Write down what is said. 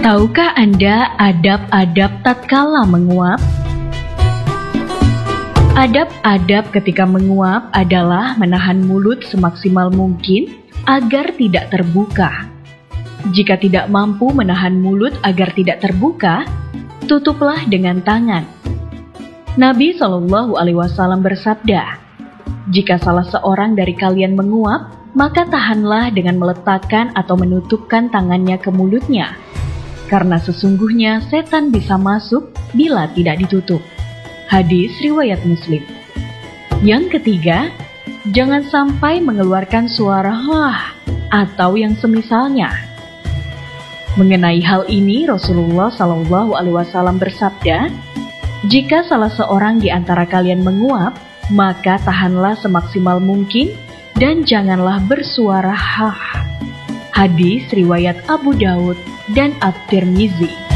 Tahukah Anda adab-adab tatkala menguap? Adab-adab ketika menguap adalah menahan mulut semaksimal mungkin agar tidak terbuka. Jika tidak mampu menahan mulut agar tidak terbuka, tutuplah dengan tangan. Nabi SAW bersabda, "Jika salah seorang dari kalian menguap, maka tahanlah dengan meletakkan atau menutupkan tangannya ke mulutnya. Karena sesungguhnya setan bisa masuk bila tidak ditutup." Hadis riwayat Muslim. Yang ketiga, jangan sampai mengeluarkan suara "hah" atau yang semisalnya. Mengenai hal ini, Rasulullah SAW bersabda, "Jika salah seorang di antara kalian menguap, maka tahanlah semaksimal mungkin dan janganlah bersuara "hah." Hadis riwayat Abu Daud dan At-Tirmizi.